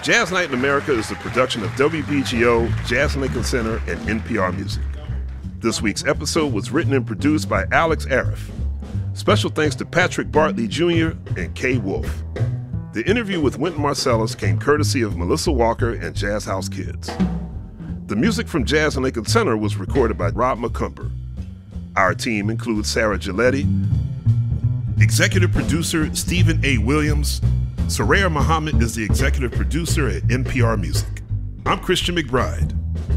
Jazz Night in America is the production of WBGO, Jazz Lincoln Center, and NPR Music. This week's episode was written and produced by Alex Arif. Special thanks to Patrick Bartley Jr. and Kay Wolf. The interview with Wynton Marsalis came courtesy of Melissa Walker and Jazz House Kids. The music from Jazz Lincoln Center was recorded by Rob McCumber. Our team includes Sarah Giletti, executive producer Stephen A. Williams. Soraya Muhammad is the executive producer at NPR Music. I'm Christian McBride.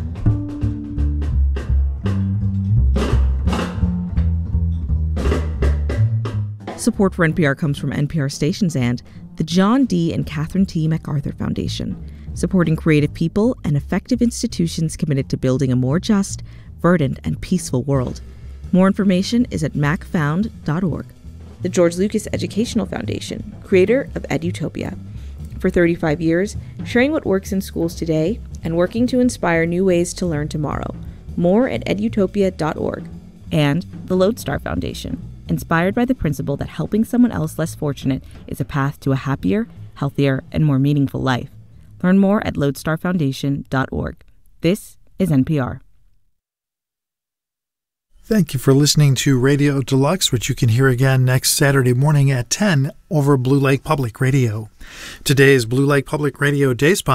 Support for NPR comes from NPR stations and the John D. and Catherine T. MacArthur Foundation, supporting creative people and effective institutions committed to building a more just, verdant, and peaceful world. More information is at macfound.org. The George Lucas Educational Foundation, creator of Edutopia. For 35 years, sharing what works in schools today and working to inspire new ways to learn tomorrow. More at edutopia.org. And the Lodestar Foundation, inspired by the principle that helping someone else less fortunate is a path to a happier, healthier, and more meaningful life. Learn more at lodestarfoundation.org. This is NPR. Thank you for listening to Radio Deluxe, which you can hear again next Saturday morning at 10 over Blue Lake Public Radio. Today's Blue Lake Public Radio Day sponsor